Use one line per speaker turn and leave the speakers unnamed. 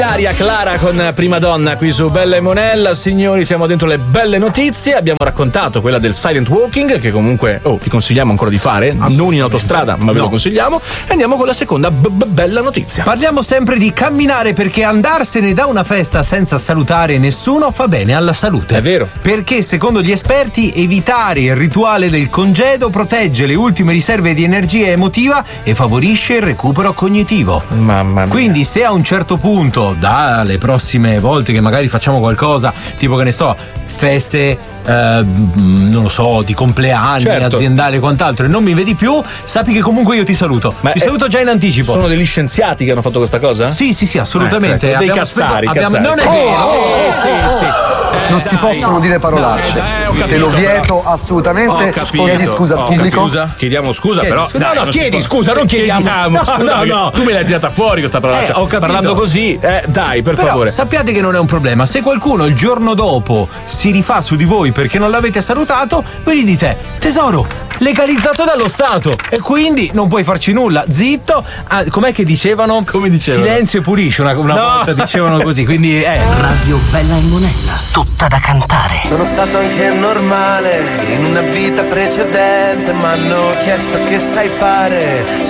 Aria Clara con Prima Donna qui su Bella e Monella. Signori, siamo dentro le belle notizie. Abbiamo raccontato quella del silent walking, che comunque ti consigliamo ancora di fare, non in autostrada, ma ve lo consigliamo. E andiamo con la seconda bella notizia.
Parliamo sempre di camminare, perché andarsene da una festa senza salutare nessuno fa bene alla salute.
È vero.
Perché secondo gli esperti evitare il rituale del congedo protegge le ultime riserve di energia emotiva e favorisce il recupero cognitivo.
Mamma mia.
Quindi se a un certo punto, dalle prossime volte che magari facciamo qualcosa, tipo che ne so, feste, non lo so, di compleanni,
certo,
aziendali e quant'altro, e non mi vedi più, sappi che comunque io ti saluto.
Ma
ti saluto già in anticipo.
Sono degli scienziati che hanno fatto questa cosa?
Sì, assolutamente.
Dei cazzari.
Non è vero.
Sì.
Non si possono dire parolacce. Te lo vieto assolutamente. Chiedi scusa al pubblico.
Chiediamo scusa, però.
Chiedi scusa, non chiediamo.
No. Tu me l'hai tirata fuori questa parolaccia.
Ho capito.
Parlando così, dai, per favore.
Sappiate che non è un problema. Se qualcuno il giorno dopo si rifà su di voi perché non l'avete salutato, voi gli dite: tesoro, legalizzato dallo Stato, e quindi non puoi farci nulla. Zitto. Com'è che dicevano?
Come dicevano?
Silenzio e pulisci. Una volta dicevano così. Quindi
Radio Bella e Monella, tutta da cantare.
Sono stato anche normale in una vita precedente, ma hanno chiesto che sai fare.